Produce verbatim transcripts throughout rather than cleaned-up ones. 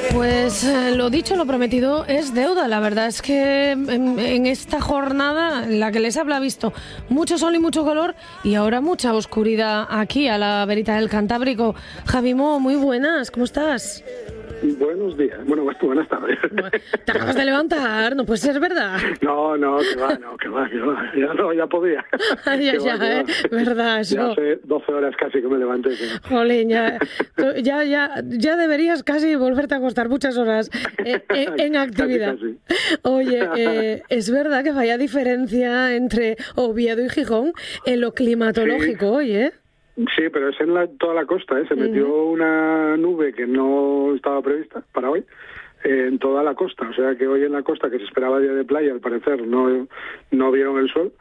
Pues eh, lo dicho, lo prometido es deuda. La verdad es que en, en esta jornada en la que les habla visto mucho sol y mucho calor y ahora mucha oscuridad aquí a la verita del Cantábrico. Javimó, muy buenas, ¿cómo estás? Buenos días, bueno, buenas tardes. Te acabas de levantar, no puede ser verdad. No, no, que va, no, que va, que va, ya no, ya podía. ya, ya, va, eh, verdad, eso. Ya hace doce horas casi que me levanté. Que... Jolín, ya, ya, ya, ya deberías casi volverte a acostar muchas horas eh, en, en actividad. Casi, casi. Oye, eh, es verdad que vaya diferencia entre Oviedo y Gijón en lo climatológico sí. hoy, ¿eh? Sí, pero es en la, toda la costa, ¿eh? Se metió uh-huh. una nube que no estaba prevista para hoy eh, en toda la costa. O sea que hoy en la costa, que se esperaba día de playa, al parecer no, no vieron el sol.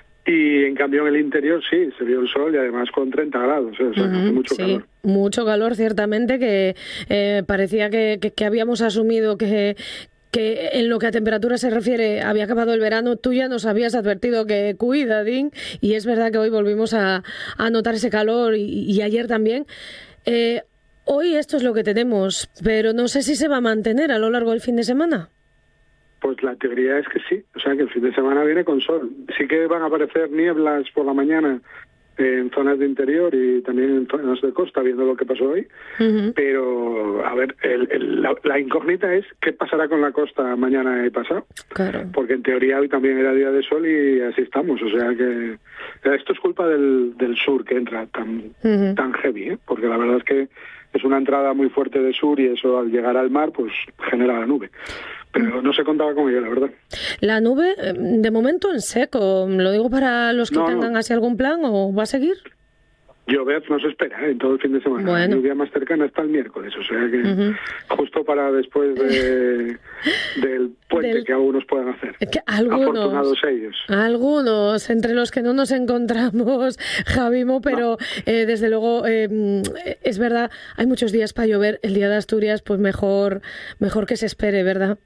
Y en cambio en el interior sí, se vio el sol y además con treinta grados, ¿eh? O sea, uh-huh, que hace mucho sí, calor. Mucho calor, ciertamente, que eh, parecía que, que, que habíamos asumido que... que en lo que a temperatura se refiere había acabado el verano. Tú ya nos habías advertido que cuidadín, y es verdad que hoy volvimos a, a notar ese calor y, y ayer también. Eh, hoy esto es lo que tenemos, pero no sé si se va a mantener a lo largo del fin de semana. Pues la teoría es que sí, o sea que el fin de semana viene con sol. Sí que van a aparecer nieblas por la mañana en zonas de interior y también en zonas de costa, viendo lo que pasó hoy. Uh-huh. Pero, a ver, el, el, la, la incógnita es qué pasará con la costa mañana y pasado. Claro. Porque en teoría hoy también era día de sol y así estamos. O sea que esto es culpa del, del sur que entra tan, uh-huh. tan heavy, ¿eh? Porque la verdad es que es una entrada muy fuerte de sur y eso al llegar al mar pues genera la nube. Pero no se contaba con ella, la verdad. La nube, de momento en seco, ¿lo digo para los que no, tengan no. así algún plan o va a seguir? Llover no se espera ¿eh? En todo el fin de semana. Bueno. La lluvia más cercana está el miércoles, o sea que uh-huh. justo para después de, del puente del... que algunos puedan hacer. Que algunos, afortunados ellos. Algunos, entre los que no nos encontramos, Javimo, pero no. eh, desde luego eh, es verdad, hay muchos días para llover. El día de Asturias, pues mejor, mejor que se espere, ¿verdad?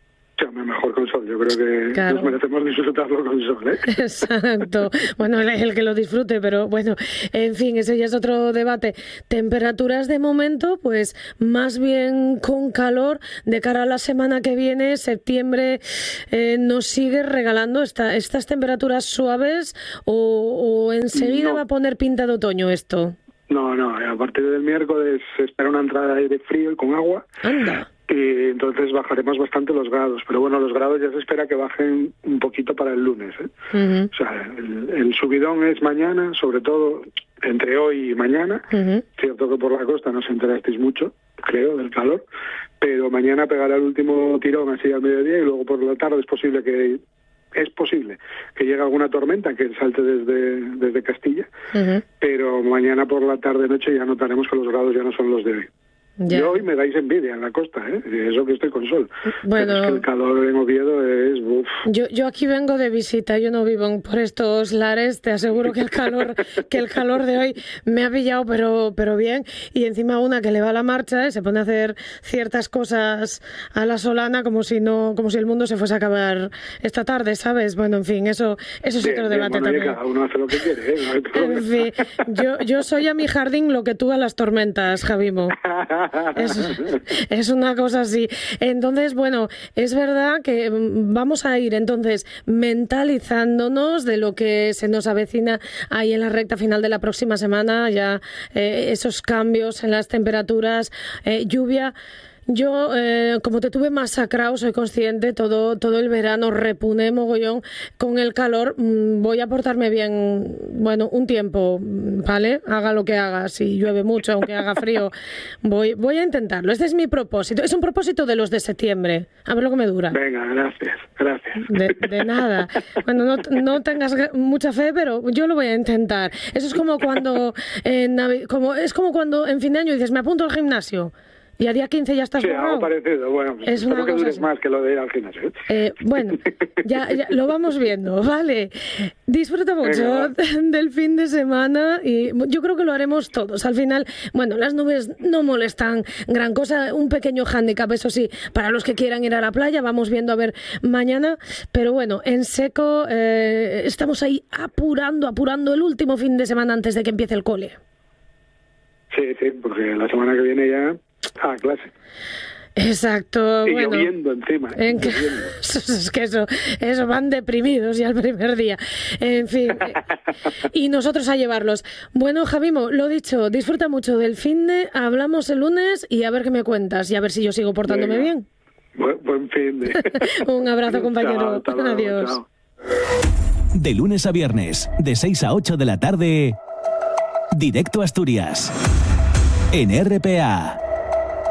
Mejor con sol, yo creo que claro. nos merecemos disfrutarlo con sol, ¿eh? Exacto, bueno, el, el que lo disfrute, pero bueno, en fin, ese ya es otro debate. Temperaturas de momento, pues más bien con calor, de cara a la semana que viene, septiembre, eh, nos sigue regalando esta, estas temperaturas suaves o, o enseguida no. va a poner pinta de otoño esto. No, no, a partir del miércoles se espera una entrada de aire frío y con agua. Anda. Y entonces bajaremos bastante los grados, pero bueno, los grados ya se espera que bajen un poquito para el lunes, ¿eh? Uh-huh. O sea, el, el subidón es mañana, sobre todo entre hoy y mañana. Uh-huh. Cierto que por la costa no os enterasteis mucho, creo, del calor, pero mañana pegará el último tirón así al mediodía y luego por la tarde es posible que es posible que llegue alguna tormenta que salte desde, desde Castilla, uh-huh. pero mañana por la tarde-noche ya notaremos que los grados ya no son los de hoy. Ya. Yo hoy me dais envidia en la costa, ¿eh? Eso que estoy con sol. Bueno, pero es que el calor en Oviedo es... Uf. Yo, yo aquí vengo de visita, yo no vivo por estos lares, te aseguro que el calor que el calor de hoy me ha pillado, pero pero bien. Y encima una que le va a la marcha, ¿eh? Se pone a hacer ciertas cosas a la solana como si no como si el mundo se fuese a acabar esta tarde, ¿sabes? Bueno, en fin, eso eso es bien, otro debate bien, bueno, también. Cada uno hace lo que quiere, ¿eh? No hay problema. En fin, yo, yo soy a mi jardín lo que tú a las tormentas, Javimo. Es, es una cosa así. Entonces, bueno, es verdad que vamos a ir entonces mentalizándonos de lo que se nos avecina ahí en la recta final de la próxima semana, ya eh, esos cambios en las temperaturas, eh, lluvia. Yo, eh, como te tuve masacrado, soy consciente, todo todo el verano repuné mogollón con el calor. Voy a portarme bien, bueno, un tiempo, ¿vale? Haga lo que haga, si llueve mucho, aunque haga frío, voy voy a intentarlo. Este es mi propósito. Es un propósito de los de septiembre. A ver lo que me dura. Venga, gracias, gracias. De, de nada. Bueno, no, no tengas mucha fe, pero yo lo voy a intentar. Eso es como cuando, en Navi- como es como cuando en fin de año dices, me apunto al gimnasio. Y a día quince ya estás sí, borrado. algo parecido. Bueno, pues es una que cosa dures así. más que lo de ir al gimnasio. Eh, bueno, ya, ya lo vamos viendo, ¿vale? Disfruta mucho Venga, del fin de semana y yo creo que lo haremos todos. Al final, bueno, las nubes no molestan gran cosa. Un pequeño hándicap, eso sí, para los que quieran ir a la playa. Vamos viendo a ver mañana. Pero bueno, en seco eh, estamos ahí apurando, apurando el último fin de semana antes de que empiece el cole. Sí, sí, porque la semana que viene ya... a clase. Exacto. Y bueno, lloviendo encima. En que, lloviendo. Es que eso, eso van deprimidos ya el primer día. En fin. Y nosotros a llevarlos. Bueno, Javimo, lo dicho, disfruta mucho del finde, hablamos el lunes y a ver qué me cuentas y a ver si yo sigo portándome Venga. bien. Buen, buen finde. Un abrazo, compañero. Chao, hasta luego, Adiós. chao. De lunes a viernes, de seis a ocho de la tarde, Directo Asturias, en R P A.